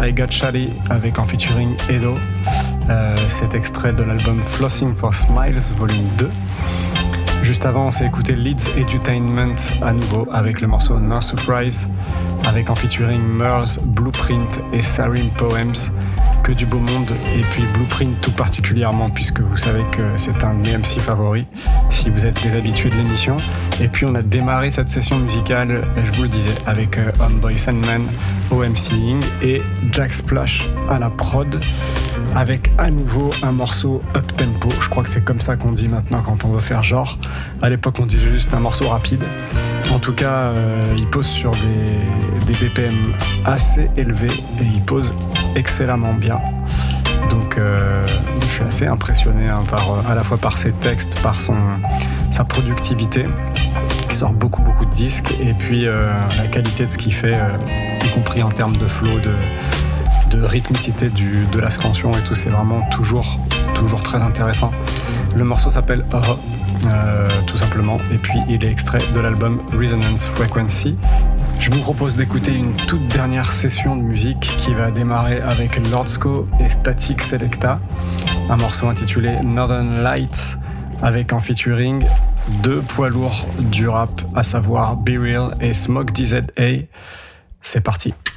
I Got Shally avec en featuring Edo. Cet extrait de l'album Flossing for Smiles, volume 2. Juste avant, on s'est écouté Leeds Edutainment à nouveau avec le morceau No Surprise, avec en featuring Murs, Blueprint et Sarim Poems. Que du beau monde, et puis Blueprint tout particulièrement, puisque vous savez que c'est un de mes MC favoris, si vous êtes des habitués de l'émission. Et puis on a démarré cette session musicale, je vous le disais, avec Homeboy Sandman au MCing et Jack Splash à la prod, avec à nouveau un morceau up-tempo. Je crois que c'est comme ça qu'on dit maintenant quand on veut faire genre. À l'époque, on disait juste un morceau rapide. En tout cas, il pose sur des BPM assez élevés et il pose excellemment bien. Donc je suis assez impressionné à la fois par ses textes, par sa productivité. Il sort beaucoup de disques et puis la qualité de ce qu'il fait, y compris en termes de flow, de rythmicité de la scansion et tout, c'est vraiment toujours très intéressant. Le morceau s'appelle Oh, tout simplement, et puis il est extrait de l'album Resonance Frequency. Je vous propose d'écouter une toute dernière session de musique qui va démarrer avec Lordsco et Static Selecta, un morceau intitulé Northern Lights avec en featuring deux poids lourds du rap, à savoir Be Real et Smoke DZA. C'est parti.